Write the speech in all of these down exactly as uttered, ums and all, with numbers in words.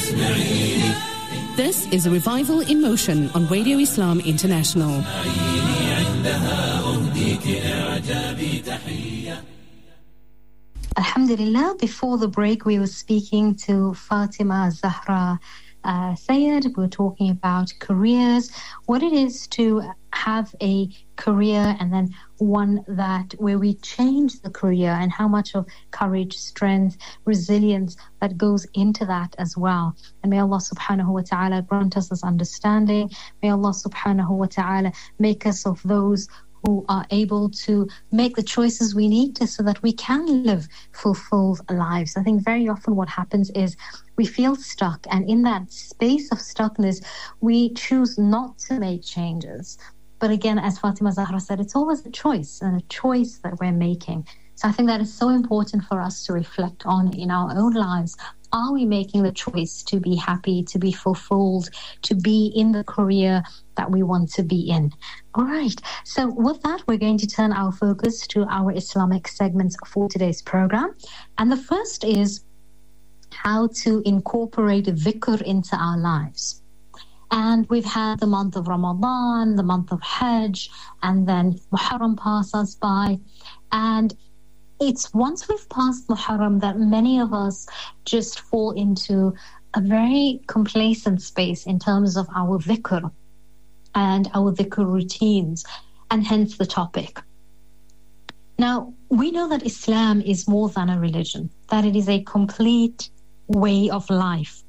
This is a Revival in Motion on Radio Islam International. Alhamdulillah, before the break we were speaking to Fatima Zahra uh, Sayed. We were talking about careers, what it is to have a career and then one that where we change the career, and how much of courage, strength, resilience that goes into that as well. And may Allah subhanahu wa ta'ala grant us this understanding. May Allah subhanahu wa ta'ala make us of those who are able to make the choices we need to, so that we can live fulfilled lives. I think very often what happens is we feel stuck, and in that space of stuckness, we choose not to make changes. But again, as Fatima Zahra said, it's always a choice, and a choice that we're making. So I think that is so important for us to reflect on in our own lives. Are we making the choice to be happy, to be fulfilled, to be in the career that we want to be in? All right. So with that, we're going to turn our focus to our Islamic segments for today's program. And the first is how to incorporate dhikr into our lives. And we've had the month of Ramadan, the month of Hajj, and then Muharram pass us by. And it's once we've passed Muharram that many of us just fall into a very complacent space in terms of our dhikr and our dhikr routines, and hence the topic. Now, we know that Islam is more than a religion, that it is a complete way of life.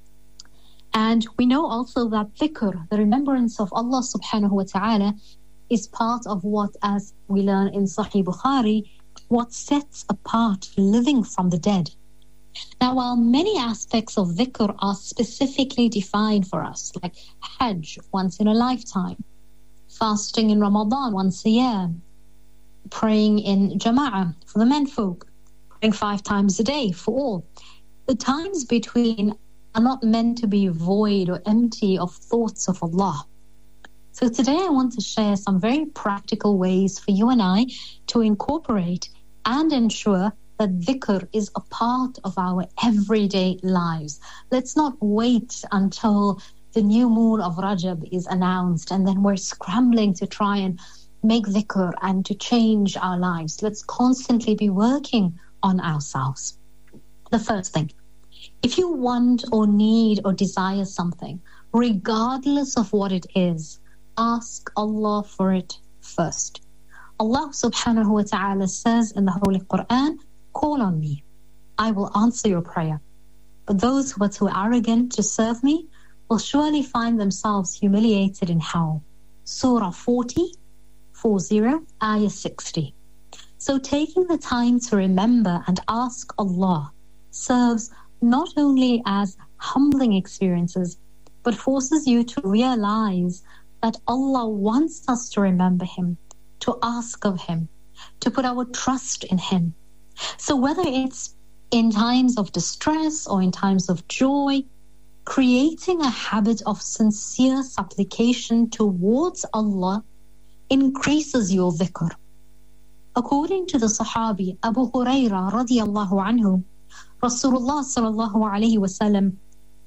And we know also that dhikr, the remembrance of Allah subhanahu wa ta'ala, is part of what, as we learn in Sahih Bukhari, what sets apart living from the dead. Now, while many aspects of dhikr are specifically defined for us, like Hajj once in a lifetime, fasting in Ramadan once a year, praying in Jama'ah for the menfolk, praying five times a day for all, the times between are not meant to be void or empty of thoughts of Allah. So today I want to share some very practical ways for you and I to incorporate and ensure that dhikr is a part of our everyday lives. Let's not wait until the new moon of Rajab is announced and then we're scrambling to try and make dhikr and to change our lives. Let's constantly be working on ourselves. The first thing, if you want or need or desire something, regardless of what it is, ask Allah for it first. Allah subhanahu wa ta'ala says in the Holy Quran, call on me, I will answer your prayer. But those who are too arrogant to serve me will surely find themselves humiliated in hell. Surah forty, forty, Ayah sixty. So taking the time to remember and ask Allah serves not only as humbling experiences, but forces you to realize that Allah wants us to remember Him, to ask of Him, to put our trust in Him. So whether it's in times of distress or in times of joy, creating a habit of sincere supplication towards Allah increases your dhikr. According to the Sahabi Abu Hurairah radiyallahu anhu, Rasulullah sallallahu alayhi wasallam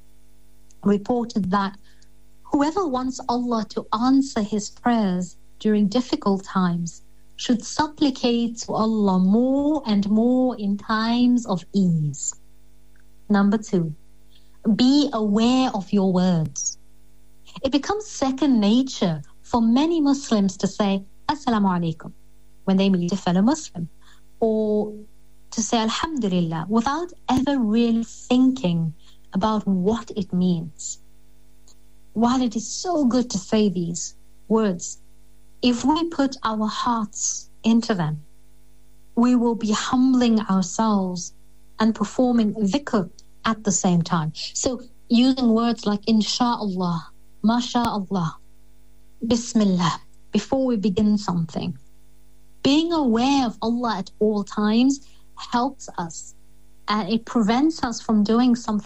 reported that whoever wants Allah to answer his prayers during difficult times should supplicate to Allah more and more in times of ease. Number two, be aware of your words. It becomes second nature for many Muslims to say Assalamu alaikum when they meet a fellow Muslim, or to say Alhamdulillah without ever really thinking about what it means. While it is so good to say these words, if we put our hearts into them, we will be humbling ourselves and performing dhikr at the same time. So using words like Insha'Allah, MashaAllah, Bismillah, before we begin something. Being aware of Allah at all times helps us, and it prevents us from doing something